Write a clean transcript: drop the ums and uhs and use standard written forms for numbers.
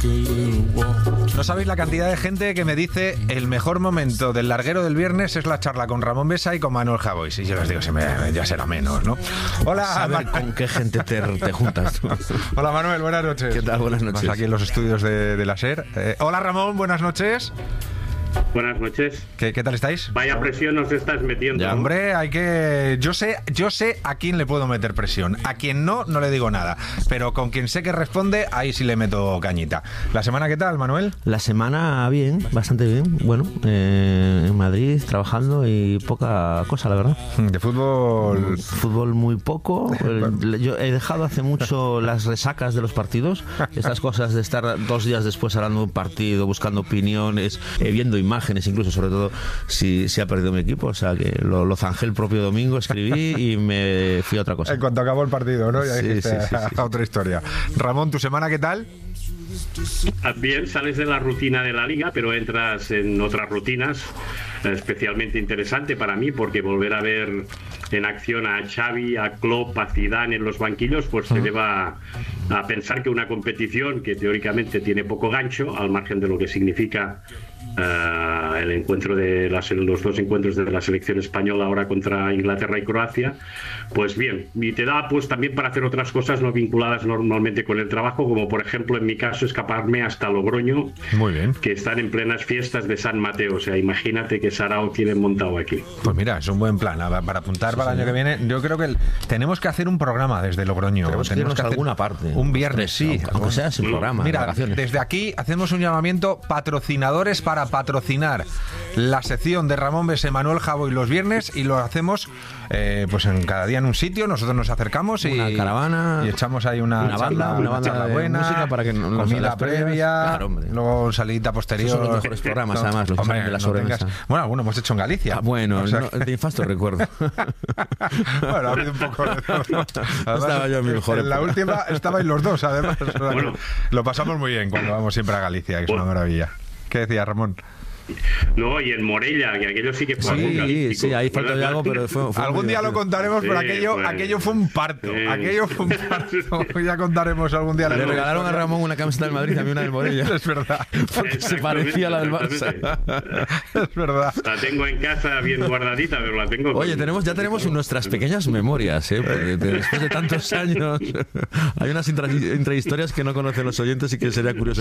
No sabéis la cantidad de gente que me dice el mejor momento del larguero del viernes es la charla con Ramón Besa y con Manuel Javois. Y yo les digo, ya será menos, ¿no? Hola, a ver con qué gente te juntas tú. Hola Manuel, buenas noches. ¿Qué tal? Buenas noches. Aquí en los estudios de la SER. Hola Ramón, buenas noches. Buenas noches. ¿Qué tal estáis? Vaya presión nos estás metiendo. Ya, hombre, hay que... Yo sé a quién le puedo meter presión. A quien no le digo nada. Pero con quien sé que responde, ahí sí le meto cañita. ¿La semana qué tal, Manuel? La semana bien, bastante bien. Bueno, en Madrid trabajando y poca cosa, la verdad. De fútbol... Fútbol muy poco. Yo he dejado hace mucho las resacas de los partidos. Estas cosas de estar 2 días después hablando de un partido, buscando opiniones, viendo imágenes, incluso, sobre todo si ha perdido mi equipo. O sea que lo zanjé el propio domingo, escribí y me fui a otra cosa. En cuanto acabó el partido, ¿no? Ya dijiste, sí. Otra historia. Ramón, ¿tu semana qué tal? Bien, sales de la rutina de la liga, pero entras en otras rutinas, especialmente interesante para mí, porque volver a ver en acción a Xavi, a Klopp, a Zidane en los banquillos, pues te lleva a pensar que una competición que teóricamente tiene poco gancho, al margen de lo que significa el encuentro de los 2 encuentros de la selección española ahora contra Inglaterra y Croacia, pues bien, y te da pues también para hacer otras cosas no vinculadas normalmente con el trabajo, como por ejemplo en mi caso escaparme hasta Logroño. Muy bien. Que están en plenas fiestas de San Mateo, o sea, imagínate que sarao tienen montado aquí. Pues mira, es un buen plan para apuntar para el año que viene. Yo creo que tenemos que hacer un programa desde Logroño. Tenemos que hacer alguna parte. Un viernes, sí. Aunque sea sin programa. Mira, vacaciones. Desde aquí hacemos un llamamiento, patrocinadores para patrocinar la sección de Ramón Besa y Manuel Javois los viernes, y lo hacemos pues en cada día en un sitio. Nosotros nos acercamos una caravana y echamos ahí una banda de buena, música para que comida previa, claro, luego salidita posterior. Esos son los mejores programas, además, los de la sobremesa. Bueno, hemos hecho en Galicia. Bueno, de infasto recuerdo. Bueno, ha habido un poco de todo. Estaba yo en mi mejor en la última estabais los dos, además. Bueno, lo pasamos muy bien cuando vamos siempre a Galicia, que es una maravilla. ¿Qué decía Ramón? No, y en Morella, que aquello sí que fue sí, ahí falta de algo, pero fue algún día lo contaremos, pero aquello fue un parto. Aquello fue un parto. Ya contaremos algún día. Le regalaron a Ramón una camiseta del Madrid y a mí una del Morella. Es verdad. Porque se parecía a la del Barça. Es verdad. La tengo en casa bien guardadita, pero la tengo... Oye, ya tenemos nuestras pequeñas memorias, porque después de tantos años hay unas intrahistorias que no conocen los oyentes y que sería curioso